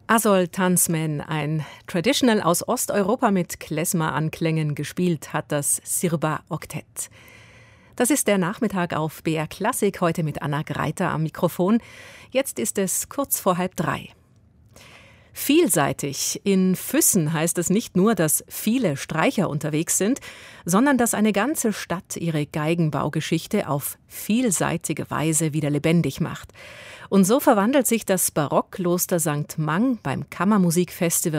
Azol Tanzmen, ein Traditional aus Osteuropa mit Klezmer-Anklängen gespielt hat das Sirba-Oktett. Das ist der Nachmittag auf BR Klassik, heute mit Anna Greiter am Mikrofon. Jetzt ist es kurz vor 2:30. Vielseitig. In Füssen heißt es nicht nur, dass viele Streicher unterwegs sind, sondern dass eine ganze Stadt ihre Geigenbaugeschichte auf vielseitige Weise wieder lebendig macht. Und so verwandelt sich das Barockkloster St. Mang beim Kammermusikfestival